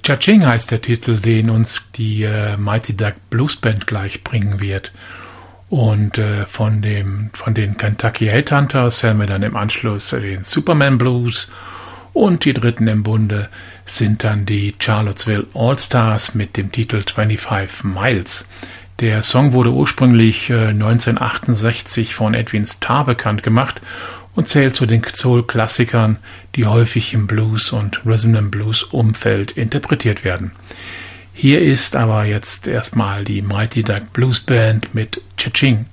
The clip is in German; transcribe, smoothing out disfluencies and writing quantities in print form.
Cha-Ching heißt der Titel, den uns die Mighty Duck Blues Band gleich bringen wird. Und von den Kentucky Headhunters hören wir dann im Anschluss den Superman Blues. Und die dritten im Bunde sind dann die Charlottesville All-Stars mit dem Titel 25 Miles. Der Song wurde ursprünglich 1968 von Edwin Starr bekannt gemacht und zählt zu den Soul-Klassikern, die häufig im Blues- und Rhythm-and-Blues-Umfeld interpretiert werden. Hier ist aber jetzt erstmal die Mighty Duck Blues Band mit Cha-Ching.